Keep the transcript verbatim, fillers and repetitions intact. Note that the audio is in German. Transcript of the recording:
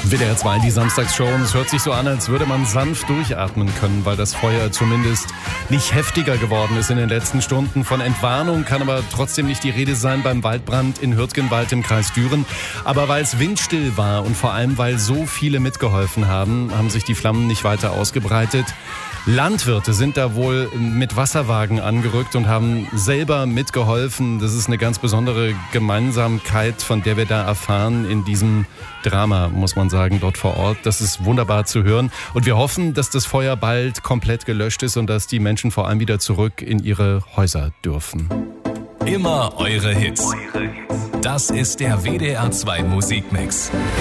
W D R zwei, die Samstagsshow. Und es hört sich so an, als würde man sanft durchatmen können, weil das Feuer zumindest nicht heftiger geworden ist in den letzten Stunden. Von Entwarnung kann aber trotzdem nicht die Rede sein beim Waldbrand in Hürtgenwald im Kreis Düren. Aber weil es windstill war und vor allem, weil so viele mitgeholfen haben, haben sich die Flammen nicht weiter ausgebreitet. Landwirte sind da wohl mit Wasserwagen angerückt und haben selber mitgeholfen. Das ist eine ganz besondere Gemeinsamkeit, von der wir da erfahren in diesem Drama, muss man sagen, dort vor Ort. Das ist wunderbar zu hören. Und wir hoffen, dass das Feuer bald komplett gelöscht ist und dass die Menschen vor allem wieder zurück in ihre Häuser dürfen. Immer eure Hits. Das ist der W D R zwei Musikmix.